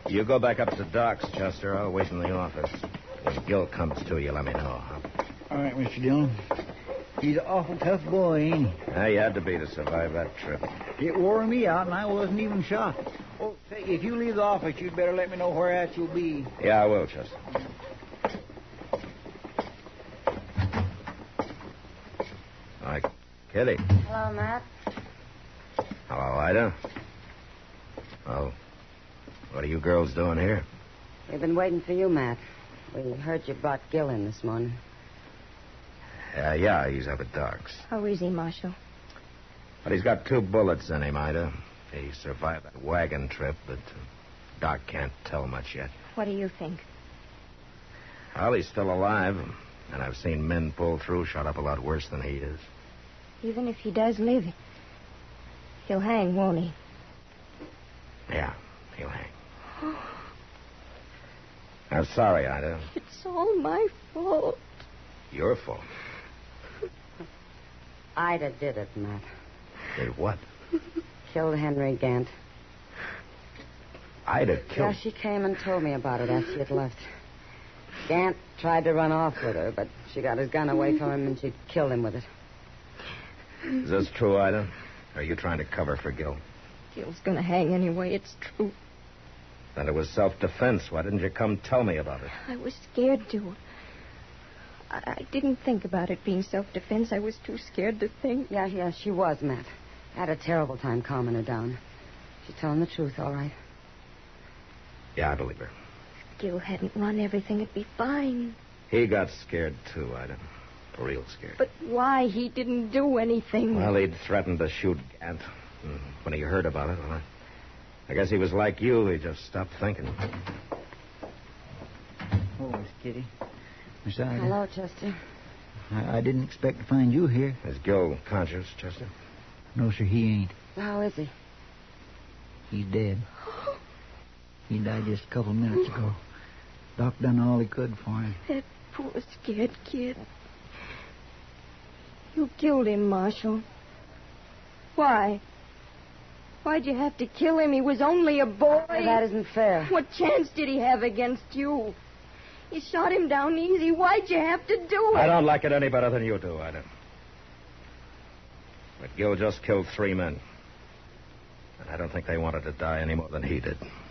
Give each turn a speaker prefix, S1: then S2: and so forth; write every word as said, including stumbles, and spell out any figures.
S1: You go back up to the docks, Chester. I'll wait in the office. When Gil comes to you, let me know. Huh?
S2: All right, Mister Dillon. He's an awful tough boy, ain't he?
S1: Yeah, you had to be to survive that trip.
S2: It wore me out, and I wasn't even shot. Oh, say, if you leave the office, you'd better let me know where at you'll be.
S1: Yeah, I will, Chester. All right, Kitty.
S3: Hello, Matt.
S1: Hello, Ida. Well, what are you girls doing here?
S3: We've been waiting for you, Matt. We heard you brought Gil in this morning.
S1: Uh, yeah, he's up at Doc's.
S4: How is he, Marshal?
S1: But he's got two bullets in him, Ida. He survived that wagon trip, but uh, Doc can't tell much yet.
S4: What do you think?
S1: Well, he's still alive, and I've seen men pull through shot up a lot worse than he is.
S4: Even if he does live, he'll hang, won't he?
S1: Yeah, he'll hang. I'm sorry, Ida.
S4: It's all my fault.
S1: Your fault.
S3: Ida did it, Matt.
S1: Did what?
S3: Killed Henry Gant.
S1: Ida killed...
S3: Yeah, she came and told me about it after she had left. Gant tried to run off with her, but she got his gun away from him and she killed him with it.
S1: Is this true, Ida? Or are you trying to cover for Gil?
S4: Gil's gonna hang anyway, it's true.
S1: Then it was self-defense. Why didn't you come tell me about it?
S4: I was scared to. I, I didn't think about it being self-defense. I was too scared to think.
S3: Yeah, yeah, she was, Matt. I had a terrible time calming her down. She's telling the truth, all right.
S1: Yeah, I believe her.
S4: If Gil hadn't run everything, it'd be fine.
S1: He got scared, too, Ida. Real scared.
S4: But why? He didn't do anything.
S1: Well, he'd threatened to shoot Gant. And when he heard about it, well, I, I guess he was like you. He just stopped thinking.
S2: Oh, Miss Kitty. Miss Ida.
S3: Hello, Chester.
S2: I, I didn't expect to find you here.
S1: Is Gil conscious, Chester?
S2: No, sir, he ain't.
S3: How is he?
S2: He's dead. He died just a couple minutes ago. Doc done all he could for him.
S4: That poor scared kid. You killed him, Marshal. Why? Why'd you have to kill him? He was only a boy.
S3: That isn't fair.
S4: What chance did he have against you? You shot him down easy. Why'd you have to do it?
S1: I don't like it any better than you do, Ida. But Gil just killed three men. And I don't think they wanted to die any more than he did.